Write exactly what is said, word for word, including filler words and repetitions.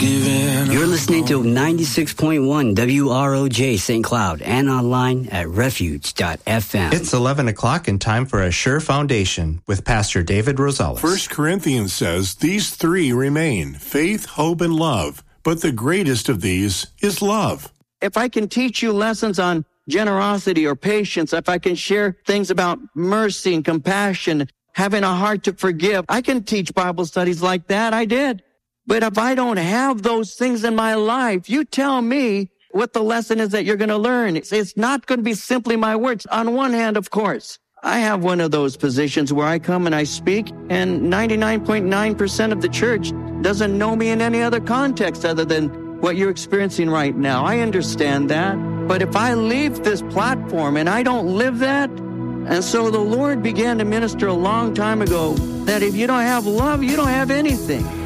giving. You're listening to ninety-six point one W R O J Saint Cloud and online at refuge dot f m. It's eleven o'clock and time for A Sure Foundation with Pastor David Rosales. First Corinthians says these three remain, faith, hope, and love. But the greatest of these is love. If I can teach you lessons on generosity or patience, if I can share things about mercy and compassion, having a heart to forgive, I can teach Bible studies like that. I did. But if I don't have those things in my life, you tell me what the lesson is that you're going to learn. It's, it's not going to be simply my words. On one hand, of course, I have one of those positions where I come and I speak, and ninety-nine point nine percent of the church doesn't know me in any other context other than what you're experiencing right now. I understand that. But if I leave this platform and I don't live that, and so the Lord began to minister a long time ago that if you don't have love, you don't have anything.